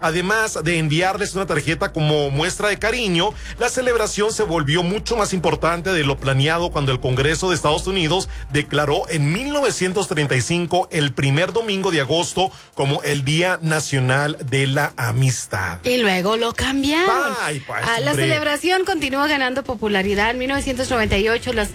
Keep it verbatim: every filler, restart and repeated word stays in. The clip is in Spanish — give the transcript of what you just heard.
Además de enviarles una tarjeta como muestra de cariño, la celebración se volvió mucho más importante de lo planeado cuando el Congreso de Estados Unidos declaró en mil novecientos treinta y cinco el primer domingo de agosto como el Día Nacional de la Amistad. Y luego lo cambiaron. Ay, pues, Ah, la hombre. celebración continúa ganando popularidad. En mil novecientos noventa y ocho las